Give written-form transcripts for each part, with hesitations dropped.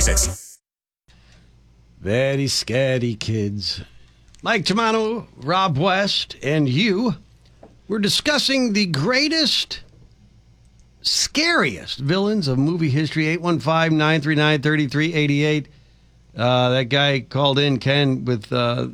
Massachusetts. Very scary kids. Mike Tamano, Rob West, and you. We're discussing the greatest, scariest villains of movie history. 815-939-3388. That guy called in, Ken, with Javier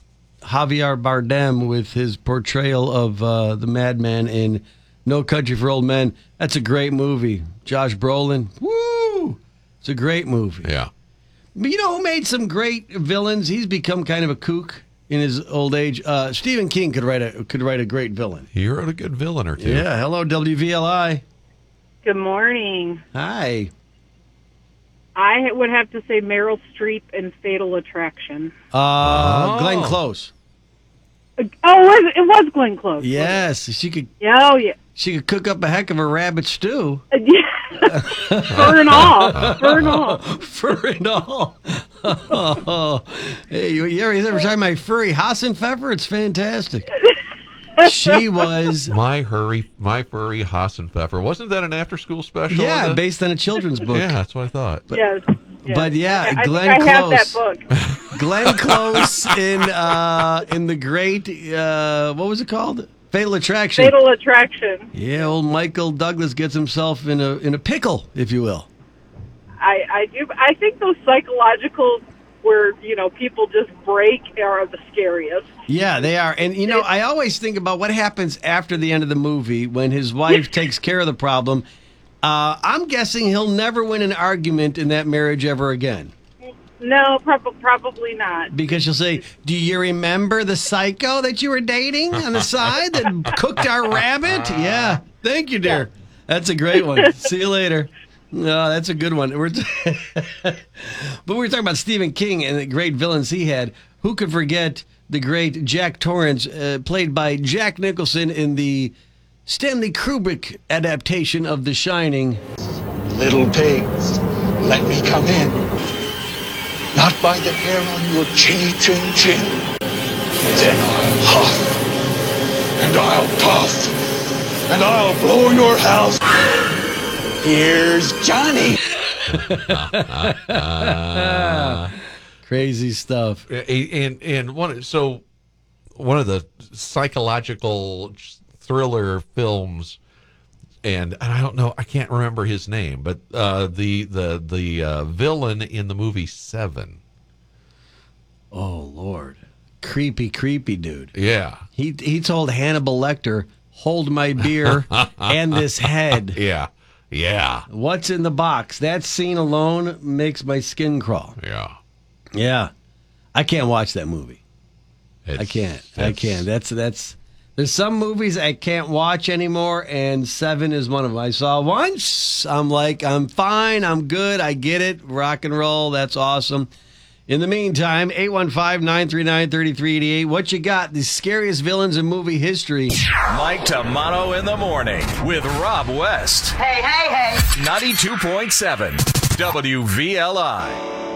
Bardem with his portrayal of the madman in No Country for Old Men. That's a great movie. Josh Brolin. Woo! It's a great movie. Yeah. But you know who made some great villains? He's become kind of a kook in his old age. Stephen King could write a great villain. He wrote a good villain or two. Yeah. Hello, WVLI. Good morning. Hi. I would have to say Meryl Streep in Fatal Attraction. Glenn Close. It was Glenn Close. Yes, she could. Oh, yeah. She could cook up a heck of a rabbit stew. Fur and all. Fur and all. Fur and all. Oh. Hey, you ever tried my furry Hassenpfeffer? It's fantastic. She was My furry Hassenpfeffer. Wasn't that an after-school special? Yeah, based on a children's book. Yeah, that's what I thought. Yes. But yeah, I Glenn think I Close. have that book. Glenn Close in the great what was it called? Fatal Attraction. Fatal Attraction. Yeah, old Michael Douglas gets himself in a pickle, if you will. I do. I think those psychological where, people just break are the scariest. Yeah, they are. And, I always think about what happens after the end of the movie when his wife takes care of the problem. I'm guessing he'll never win an argument in that marriage ever again. No, probably not. Because she'll say, do you remember the psycho that you were dating on the side that cooked our rabbit? Yeah. Thank you, dear. That's a great one. See you later. No, that's a good one. But we were talking about Stephen King and the great villains he had. Who could forget the great Jack Torrance, played by Jack Nicholson in the Stanley Kubrick adaptation of The Shining. Little pigs, let me come in. Not by the hair on your chinny chin chin. Then I'll huff, and I'll puff, and I'll blow your house. Here's Johnny. Crazy stuff. And one of the psychological thriller films, and I don't know, I can't remember his name, but the villain in the movie Seven. Oh Lord, creepy dude. Yeah, he told Hannibal Lecter, "Hold my beer and this head." Yeah. What's in the box? That scene alone makes my skin crawl. Yeah. I can't watch that movie. I can't. That's. There's some movies I can't watch anymore, and Seven is one of them. I saw once. I'm like, I'm fine. I'm good. I get it. Rock and roll. That's awesome. In the meantime, 815-939-3388. What you got? The scariest villains in movie history. Mike Tamano in the morning with Rob West. Hey. 92.7 WVLI.